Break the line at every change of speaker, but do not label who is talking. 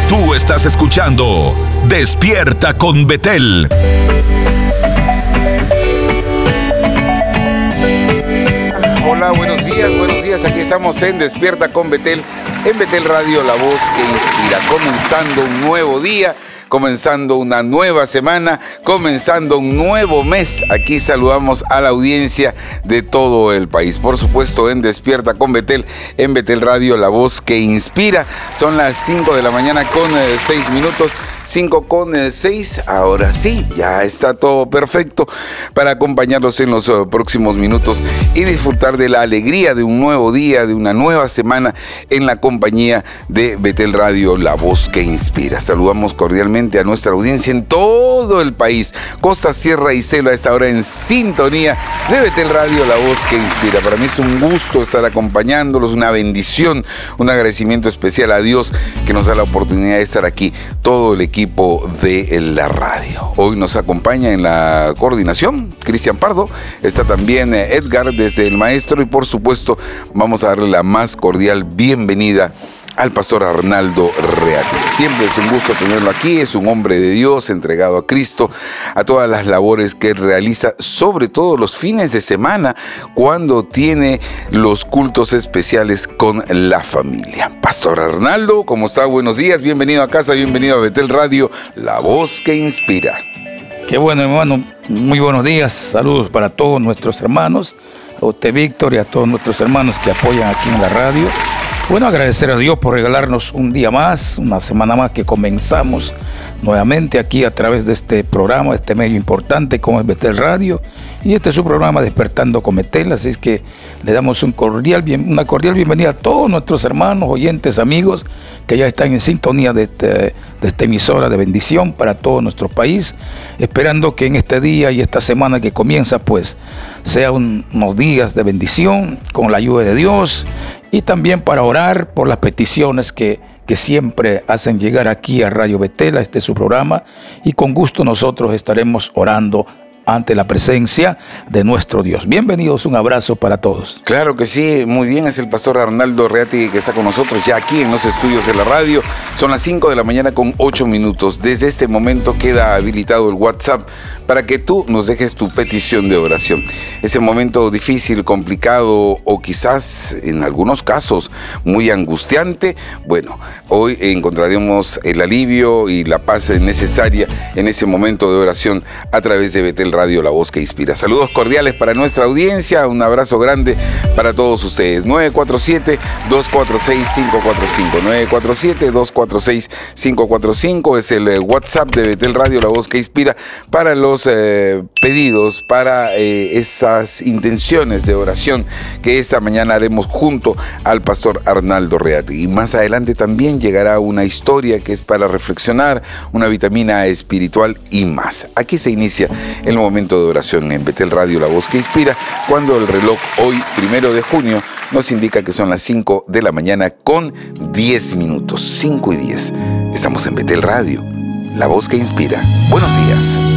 Tú estás escuchando Despierta con Betel.
Hola, buenos días. Aquí estamos en Despierta con Betel, en Betel Radio, la voz que inspira. Comenzando un nuevo día, comenzando una nueva semana, comenzando un nuevo mes. Aquí saludamos a la audiencia de todo el país. Por supuesto, en Despierta con Betel, en Betel Radio, la voz que inspira. Son las 5 de la mañana con 6 minutos. 5:06, ahora sí, ya está todo perfecto para acompañarlos en los próximos minutos y disfrutar de la alegría de un nuevo día, de una nueva semana en la compañía de Betel Radio, la voz que inspira. Saludamos cordialmente a nuestra audiencia en todo el país, costa, sierra y selva, a esta hora en sintonía de Betel Radio, la voz que inspira. Para mí es un gusto estar acompañándolos, una bendición, un agradecimiento especial a Dios que nos da la oportunidad de estar aquí, todo el equipo de la radio. Hoy nos acompaña en la coordinación Cristian Pardo, está también Edgar desde el maestro y por supuesto vamos a darle la más cordial bienvenida al pastor Arnaldo Reate. Siempre es un gusto tenerlo aquí, es un hombre de Dios entregado a Cristo, a todas las labores que él realiza, sobre todo los fines de semana, cuando tiene los cultos especiales con la familia. Pastor Arnaldo, ¿cómo está? Buenos días, bienvenido a casa, bienvenido a Betel Radio, la voz que inspira.
Qué bueno, hermano, muy buenos días, saludos para todos nuestros hermanos, a usted Víctor y a todos nuestros hermanos que apoyan aquí en la radio. Bueno, agradecer a Dios por regalarnos un día más, una semana más que comenzamos nuevamente aquí a través de este programa, este medio importante como es Betel Radio. Y este es su programa Despertando con Betel, así es que le damos una cordial bienvenida a todos nuestros hermanos, oyentes, amigos que ya están en sintonía de esta emisora de bendición para todo nuestro país, esperando que en este día y esta semana que comienza pues sea unos días de bendición con la ayuda de Dios y también para orar por las peticiones que siempre hacen llegar aquí a Radio Betel, este es su programa, y con gusto nosotros estaremos orando ante la presencia de nuestro Dios. Bienvenidos, un abrazo para todos.
Claro que sí, muy bien, es el pastor Arnaldo Reate que está con nosotros ya aquí en los estudios de la radio. Son las 5 de la mañana con 8 minutos. Desde este momento queda habilitado el WhatsApp para que tú nos dejes tu petición de oración. Ese momento difícil, complicado o quizás en algunos casos muy angustiante, bueno, hoy encontraremos el alivio y la paz necesaria en ese momento de oración a través de Betel Radio, la voz que inspira. Saludos cordiales para nuestra audiencia, un abrazo grande para todos ustedes. 947-246-545, 947-246-545 es el WhatsApp de Betel Radio, la voz que inspira, para los pedidos, para esas intenciones de oración que esta mañana haremos junto al pastor Arnaldo Reate. Y más adelante también llegará una historia que es para reflexionar, una vitamina espiritual y más. Aquí se inicia el momento de oración en Betel Radio, la voz que inspira, cuando el reloj hoy, 1 de junio, nos indica que son las 5 de la mañana con 10 minutos, 5:10. Estamos en Betel Radio, la voz que inspira. Buenos días.